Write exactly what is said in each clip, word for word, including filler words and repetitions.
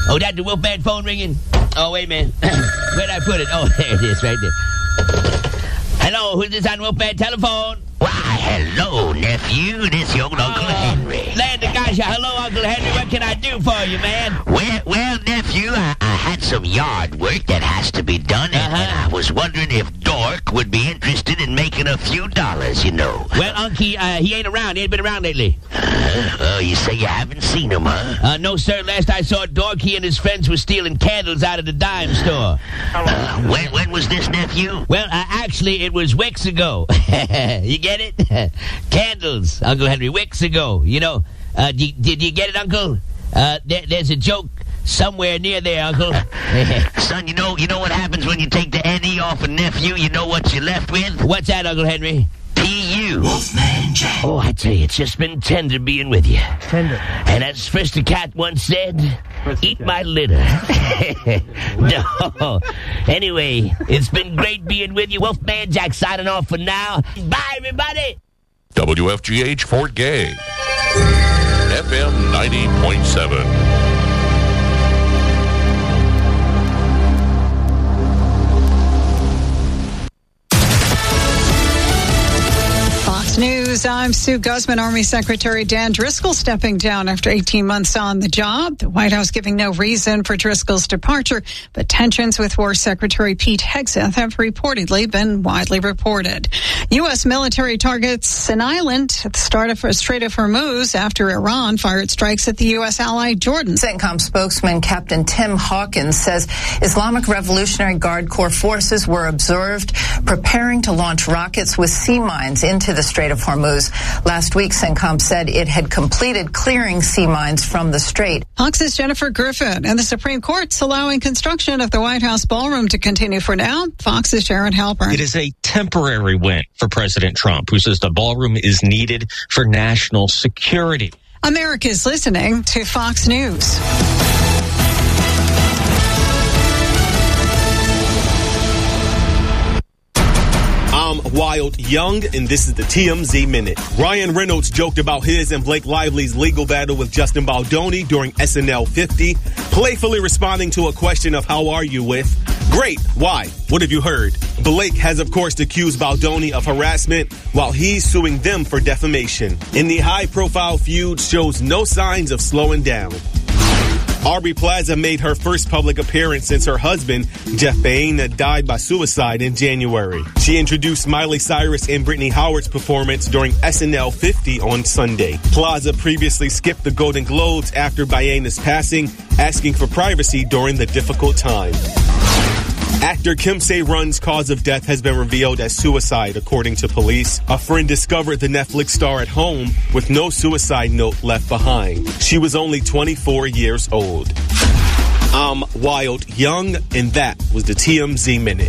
Oh, that the Wolfman phone ringing? Oh, wait a minute. Where'd I put it? Oh, there it is, right there. Hello, who's this on Wolfman telephone? Why, hello, nephew. This your Uncle Oh, Henry. Land of Gasha. Hello, Uncle Henry. What can I do for you, man? Well, well, nephew, I, I had some yard work that has to be done, and, Uh-huh. and I was wondering if Dork would be interested in making a few dollars, you know. Well, Unky, uh, he ain't around. He ain't been around lately. Uh, oh, you say you haven't seen him, huh? Uh, no, sir. Last I saw Dork, he and his friends were stealing candles out of the dime store. Uh, when, when was this, nephew? Well, uh, actually, it was weeks ago. You get it? Candles, Uncle Henry, weeks ago. You know, uh, did, did you get it, Uncle? Uh, there, there's a joke somewhere near there, Uncle. Son, you know you know what happens when you take the N E off a nephew? You know what you're left with? What's that, Uncle Henry? P U. Wolfman Jack. Oh, I tell you, it's just been tender being with you. Tender. And as Frister Cat once said, eat my litter. No. Anyway, it's been great being with you. Wolfman Jack signing off for now. Bye, everybody. W F G H Fort Gay, F M ninety point seven. Fox News, I'm Sue Guzman. Army Secretary Dan Driscoll stepping down after eighteen months on the job. The White House giving no reason for Driscoll's departure, but tensions with War Secretary Pete Hegseth have reportedly been widely reported. U S military targets an island at the start of the Strait of Hormuz after Iran fired strikes at the U S ally Jordan. CENTCOM spokesman Captain Tim Hawkins says Islamic Revolutionary Guard Corps forces were observed preparing to launch rockets with sea mines into the Strait of Hormuz. Last week, CENTCOM said it had completed clearing sea mines from the strait. Fox's Jennifer Griffin and the Supreme Court's allowing construction of the White House ballroom to continue for now. Fox's Sharon Halpern. It is a temporary win for President Trump, who says the ballroom is needed for national security. America's listening to Fox News. I'm Wild Young, and this is the T M Z Minute. Ryan Reynolds joked about his and Blake Lively's legal battle with Justin Baldoni during S N L fifty, playfully responding to a question of how are you with, great, why, what have you heard? Blake has, of course, accused Baldoni of harassment while he's suing them for defamation. And the high-profile feud shows no signs of slowing down. Aubrey Plaza made her first public appearance since her husband, Jeff Baena, died by suicide in January. She introduced Miley Cyrus and Brittany Howard's performance during S N L fifty on Sunday. Plaza previously skipped the Golden Globes after Baena's passing, asking for privacy during the difficult time. Actor Kim Se-run's cause of death has been revealed as suicide, according to police. A friend discovered the Netflix star at home with no suicide note left behind. She was only twenty-four years old. I'm Wild Young, and that was the T M Z Minute.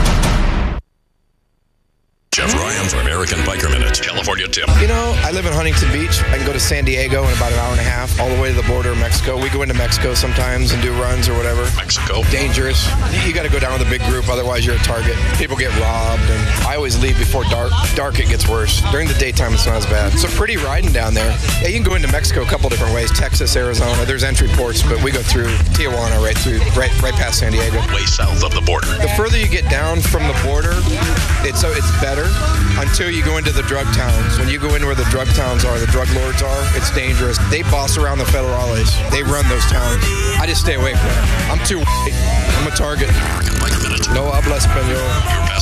Jeff Ryan for American Biker Minute. California Tim. You know, I live in Huntington Beach. I can go to San Diego in about an hour and a half, all the way to the border of Mexico. We go into Mexico sometimes and do runs or whatever. Mexico. Dangerous. You, you got to go down with a big group, otherwise you're a target. People get robbed, and I always leave before dark. Dark, it gets worse. During the daytime, it's not as bad. So pretty riding down there. Yeah, you can go into Mexico a couple different ways. Texas, Arizona. There's entry ports, but we go through Tijuana, right through, right, right past San Diego. Way south of the border. The further you get down from the border, it's so it's better until you go into the drug towns. When you go in where the drug towns are, the drug lords are, it's dangerous. They boss around the federales. They run those towns. I just stay away from them. I'm too white. I'm a target. American Biker Minute. No habla español.